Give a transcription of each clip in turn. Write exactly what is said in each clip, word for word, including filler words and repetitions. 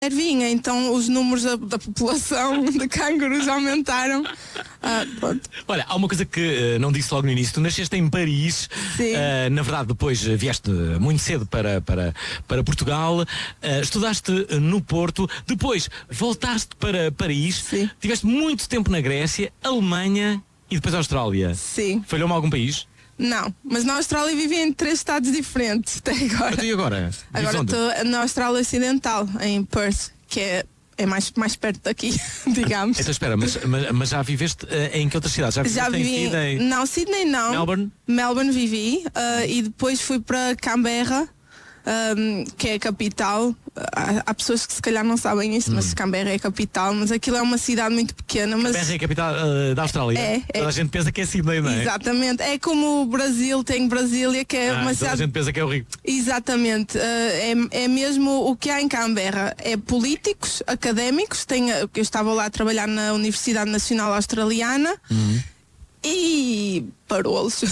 vinha, então os números da, da população de cangurus aumentaram. Ah, pronto. Olha, há uma coisa que uh, não disse logo no início. Tu nasceste em Paris. Uh, na verdade, depois uh, vieste muito cedo para, para, para Portugal. Uh, estudaste uh, no Porto. Depois voltaste para Paris. Sim. Tiveste muito tempo na Grécia, Alemanha e depois Austrália. Sim. Falhou-me algum país? Não, mas na Austrália vivi em três estados diferentes até agora. Então, e agora? Agora estou na Austrália Ocidental, em Perth, que é, é mais, mais perto daqui, digamos. Então espera, mas, mas, mas já viveste uh, em que outras cidades? Já, Já viveste vivi em Sydney? Não, Sydney não. Melbourne? Melbourne vivi uh, e depois fui para Canberra, um, que é a capital. Há, há pessoas que se calhar não sabem isso, hum. mas Canberra é a capital, mas aquilo é uma cidade muito pequena. Mas Canberra é a capital uh, da Austrália? É, Toda é. a gente pensa que é Sydney, não é? Exatamente. É como o Brasil tem Brasília, que é ah, uma toda cidade... a gente pensa que é o Rio. Exatamente. Uh, é, é mesmo o que há em Canberra. É políticos, académicos. Tem, eu estava lá a trabalhar na Universidade Nacional Australiana. Uhum. E parolos.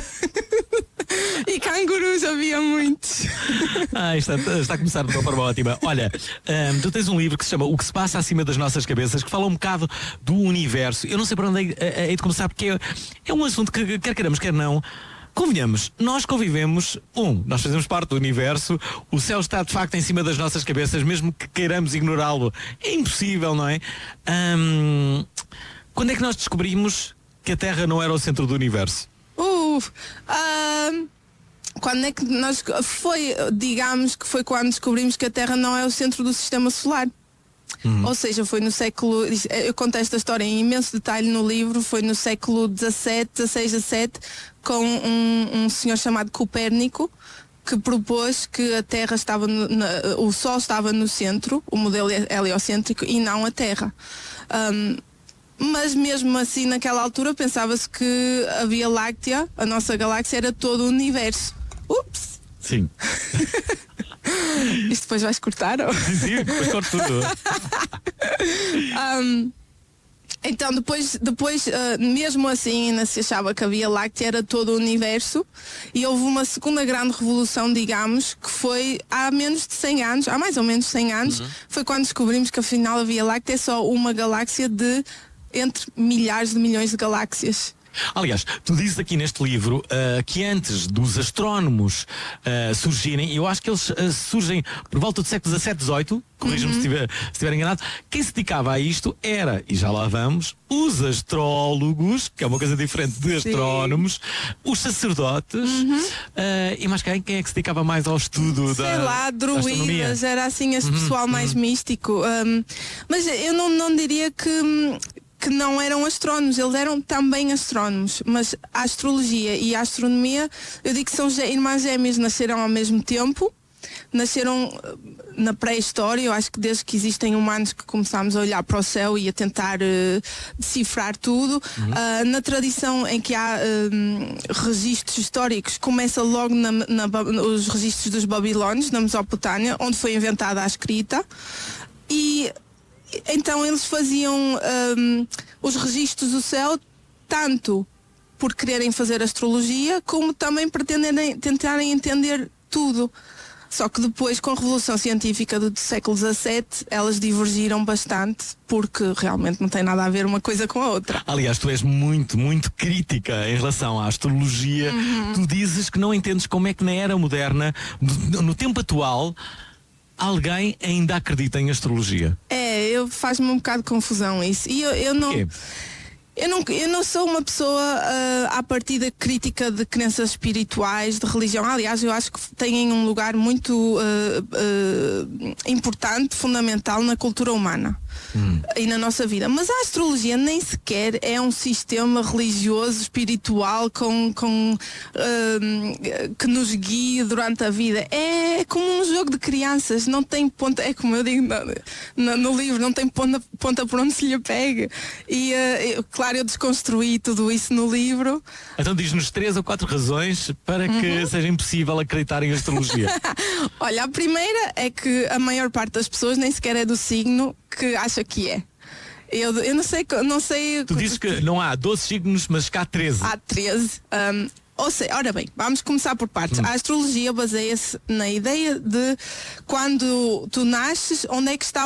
E cangurus havia muitos. Ah, está, está a começar de uma forma ótima. Olha, um, tu tens um livro que se chama O que se passa acima das nossas cabeças, que fala um bocado do universo. Eu não sei para onde hei de começar, porque é, é um assunto que, quer queiramos, quer não, convenhamos, nós convivemos, um, nós fazemos parte do universo, o céu está de facto em cima das nossas cabeças, mesmo que queiramos ignorá-lo. É impossível, não é? Um, quando é que nós descobrimos que a Terra não era o centro do universo? Uh, uh, quando é que nós foi, digamos que foi quando descobrimos que a Terra não é o centro do sistema solar. Hum. Ou seja, foi no século, eu conto esta história em imenso detalhe no livro, foi no século dezassete, dezasseis, dezassete, com um, um senhor chamado Copérnico, que propôs que a Terra estava no, na, o Sol estava no centro, o modelo heliocêntrico, e não a Terra. Um, Mas mesmo assim, naquela altura, pensava-se que a Via Láctea, a nossa galáxia, era todo o universo. Ups! Sim. Isto depois vais cortar? Ou? Sim, sim, depois corto tudo. um, então, depois, depois uh, mesmo assim, ainda se achava que a Via Láctea era todo o universo, e houve uma segunda grande revolução, digamos, que foi há menos de cem anos, há mais ou menos cem anos, uhum. Foi quando descobrimos que afinal a Via Láctea é só uma galáxia de entre milhares de milhões de galáxias. Aliás, tu dizes aqui neste livro uh, que antes dos astrónomos uh, surgirem, eu acho que eles uh, surgem por volta do século dezassete, dezoito, corrija-me uhum. se estiver, se estiver enganado, quem se dedicava a isto era, e já lá vamos, os astrólogos, que é uma coisa diferente de astrónomos, sim. Os sacerdotes, uhum. uh, e mais quem, quem é que se dedicava mais ao estudo Sei da Sei lá, druidas, era assim esse uhum. pessoal mais uhum. místico. Um, mas eu não, não diria que... que não eram astrónomos, eles eram também astrónomos, mas a astrologia e a astronomia, eu digo que são irmãs gêmeas, nasceram ao mesmo tempo, nasceram na pré-história. Eu acho que desde que existem humanos que começámos a olhar para o céu e a tentar uh, decifrar tudo, uhum. uh, na tradição em que há uh, registros históricos, começa logo na, na, os registros dos babilónios, na Mesopotâmia, onde foi inventada a escrita, e então eles faziam um, os registros do céu tanto por quererem fazer astrologia, como também pretenderem tentarem entender tudo. Só que depois, com a Revolução Científica do século dezassete, elas divergiram bastante, porque realmente não tem nada a ver uma coisa com a outra. Aliás, tu és muito, muito crítica em relação à astrologia. Uhum. Tu dizes que não entendes como é que na era moderna, no, no tempo atual, alguém ainda acredita em astrologia. É, eu faz-me um bocado de confusão isso. E eu, eu não... Eu não, eu não sou uma pessoa uh, à partida crítica de crenças espirituais, de religião. Aliás, eu acho que têm um lugar muito uh, uh, importante, fundamental na cultura humana hum. e na nossa vida. Mas a astrologia nem sequer é um sistema religioso, espiritual, com, com, uh, que nos guie durante a vida. É como um jogo de crianças, não tem ponta, é como eu digo no, no, no livro, não tem ponta, ponta por onde se lhe pegue. E, uh, eu, claro, eu desconstruí tudo isso no livro. Então diz-nos três ou quatro razões para que uhum. seja impossível acreditar em astrologia. Olha, a primeira é que a maior parte das pessoas nem sequer é do signo que acha que é. Eu, eu não sei, não sei... Tu dizes que não há doze signos, mas cá há treze. Há treze. Um, Ou seja, ora bem, vamos começar por partes. Hum. A astrologia baseia-se na ideia de quando tu nasces, onde é que está